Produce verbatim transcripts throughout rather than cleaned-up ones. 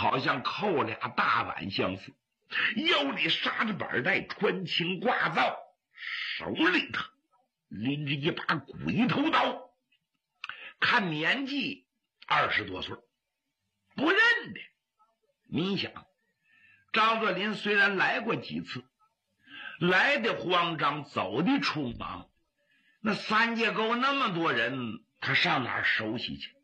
好像扣俩大碗相似，腰里杀着板带，穿青挂皂，手里头拎着一把鬼头刀，看年纪二十多岁，不认得。你想，张作霖虽然来过几次，来的慌张，走的匆忙，那三界沟那么多人，他上哪儿熟悉去？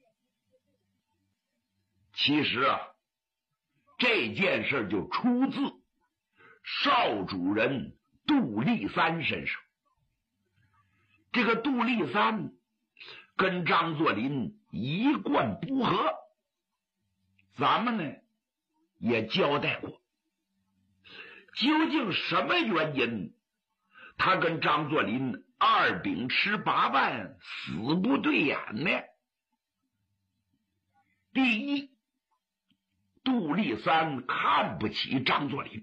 其实啊，这件事就出自少主人杜立三身上。这个杜立三跟张作霖一贯不和，咱们呢也交代过，究竟什么原因他跟张作霖二秉持八万死不对眼呢？第一，杜立三看不起张作霖，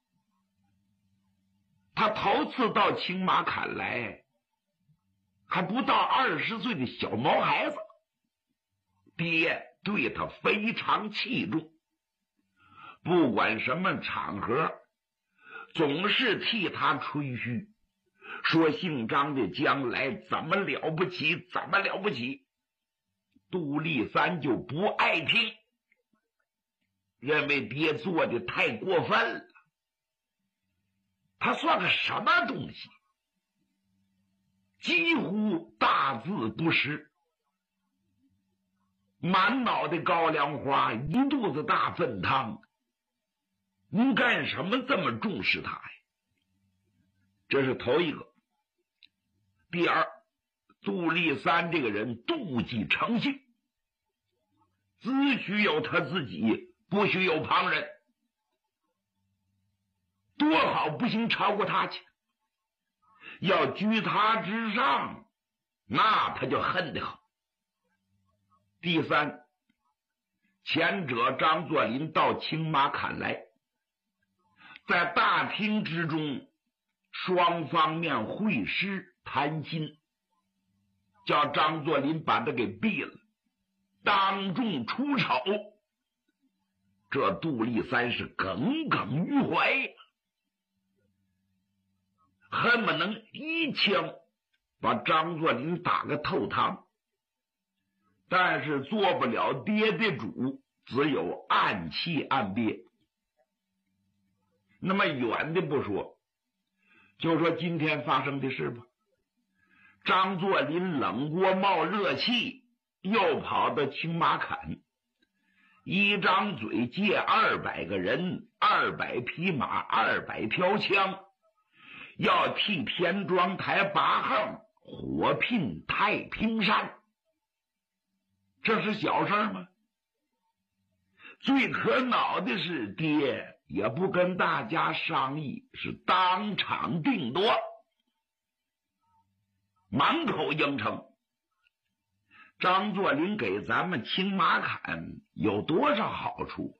他头次到青马坎来还不到二十岁的小毛孩子，爹对他非常器重，不管什么场合总是替他吹嘘，说姓张的将来怎么了不起怎么了不起。杜立三就不爱听，认为爹做的太过分了。他算个什么东西，几乎大字不识，满脑袋高粱花，一肚子大粪汤，您干什么这么重视他呀？这是头一个。第二，杜立三这个人妒忌成性，只许有他自己，不许有旁人。多好不行超过他去，要居他之上，那他就恨得很。第三，前者张作霖到青马坎来，在大厅之中双方面会师谈心，叫张作霖把他给毙了，当众出丑。这杜立三是耿耿于怀，恨不能一枪把张作霖打个透堂，但是做不了爹的主，只有暗气暗憋。那么远的不说，就说今天发生的事吧。张作霖冷锅冒热气，又跑到青马坎，一张嘴借二百个人，二百匹马，二百条枪，要替田庄台拔横，火拼太平山。这是小事吗？最可恼的是，爹也不跟大家商议，是当场定夺，满口应承。张作霖给咱们青马坎有多少好处？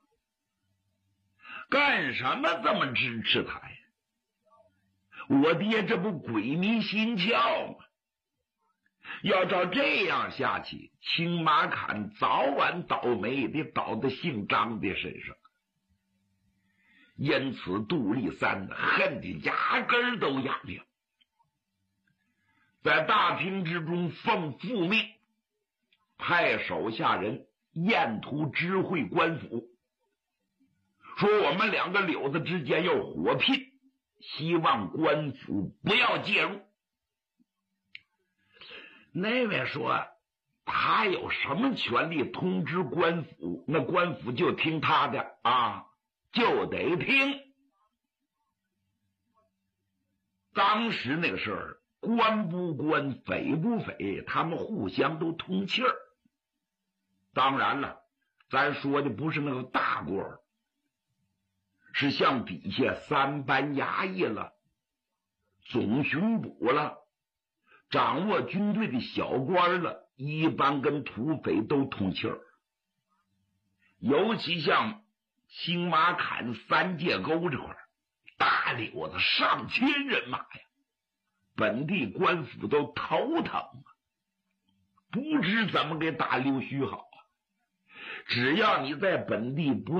干什么这么支持他呀？我爹这不鬼迷心窍吗？要照这样下去，青马坎早晚倒霉得倒在姓张的身上。因此杜立三恨得牙根都痒痒，在大厅之中奉父命，派手下人沿途知会官府，说我们两个柳子之间要火拼，希望官府不要介入。那位说他有什么权利通知官府？那官府就听他的啊，就得听。当时那个事儿，官不官，匪不匪，他们互相都通气儿。当然了，咱说的不是那个大官，是像底下三班衙役了，总巡捕了，掌握军队的小官了，一般跟土匪都通气儿。尤其像青马坎三界沟这块，大柳子上千人马呀，本地官府都头疼啊，不知怎么给打溜须好啊。只要你在本地不